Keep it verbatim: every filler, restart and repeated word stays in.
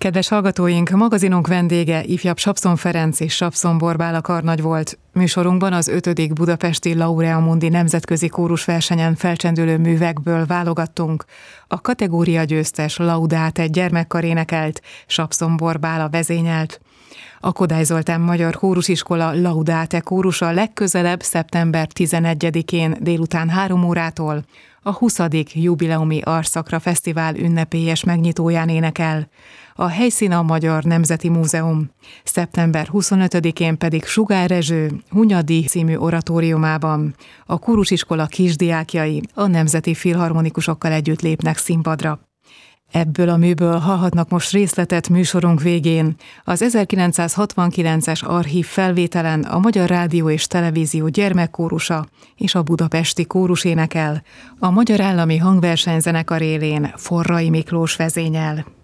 Kedves hallgatóink, magazinunk vendége ifjabb Sapszon Ferenc és Sapszon Borbála karnagy volt. Műsorunkban az ötödik budapesti Laureamundi nemzetközi kórusversenyen felcsendülő művekből válogattunk. A kategória győztes Laudate gyermekkar énekelt, Sapszon Borbála vezényelt. A Kodály Zoltán Magyar Kórusiskola Laudate kórusa legközelebb szeptember tizenegyedikén délután három órától a huszadik jubileumi Arszakra Fesztivál ünnepélyes megnyitóján énekel. A helyszín a Magyar Nemzeti Múzeum. szeptember huszonötödikén pedig Sugár Rezső Hunyadi című oratóriumában a kórusiskola kisdiákjai a nemzeti filharmonikusokkal együtt lépnek színpadra. Ebből a műből hallhatnak most részletet műsorunk végén. Az ezerkilencszázhatvankilences archív felvételen a Magyar Rádió és Televízió gyermekkórusa és a Budapesti Kórus énekel. A Magyar Állami Hangversenyzenekar élén Forrai Miklós vezényel.